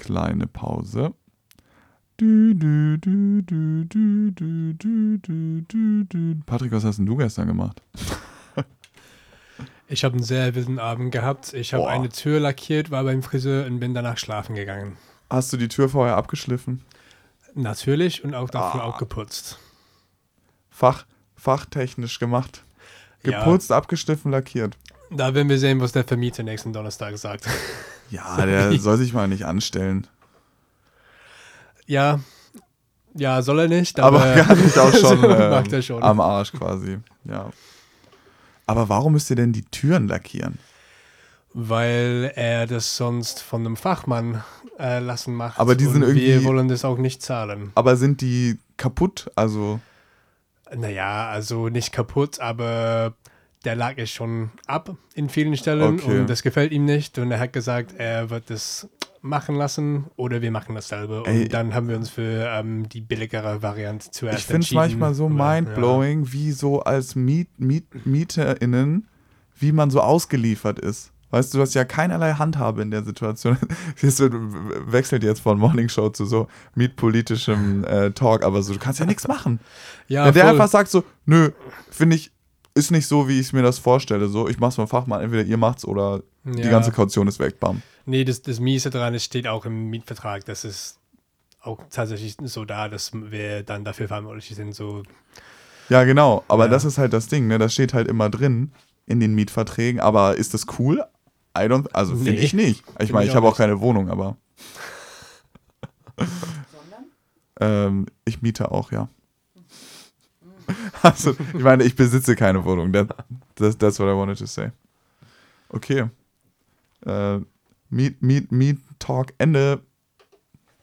kleine Pause. Patrick, was hast denn du gestern gemacht? Ich habe einen sehr wilden Abend gehabt. Ich habe eine Tür lackiert, war beim Friseur und bin danach schlafen gegangen. Hast du die Tür vorher abgeschliffen? Natürlich und auch davor auch geputzt. Fachtechnisch gemacht. Geputzt, abgeschliffen, lackiert. Da werden wir sehen, was der Vermieter nächsten Donnerstag sagt. Ja, der soll sich mal nicht anstellen. Ja, soll er nicht. Aber kann ich auch schon, macht er schon am Arsch quasi. Ja. Aber warum müsst ihr denn die Türen lackieren? Weil er das sonst von einem Fachmann lassen macht. Aber die sind irgendwie. Wir wollen das auch nicht zahlen. Aber sind die kaputt? Also. Naja, also nicht kaputt, aber der lag es schon ab in vielen Stellen und das gefällt ihm nicht. Und er hat gesagt, er wird das machen lassen oder wir machen das selber. Und dann haben wir uns für die billigere Variante zuerst entschieden. Ich finde es manchmal so mindblowing, wie so als MieterInnen, wie man so ausgeliefert ist. Weißt du, du hast ja keinerlei Handhabe in der Situation. Es wechselt jetzt von Morningshow zu so mietpolitischem Talk, aber so, du kannst ja nichts machen. Ja, wenn der einfach sagt so, nö, finde ich, ist nicht so, wie ich mir das vorstelle. So, ich mach's beim Fachmann, entweder ihr macht's oder die ganze Kaution ist weg, bam. Nee, das Miese dran, es steht auch im Mietvertrag, das ist auch tatsächlich so da, dass wir dann dafür verantwortlich sind. So. Ja, genau, aber das ist halt das Ding, ne? Das steht halt immer drin in den Mietverträgen, aber ist das cool? Finde ich nicht. Ich meine, ich habe auch keine Wohnung, aber. Sondern? Ich miete auch, ja. Also, ich meine, ich besitze keine Wohnung. That's what I wanted to say. Okay. Meet Talk Ende.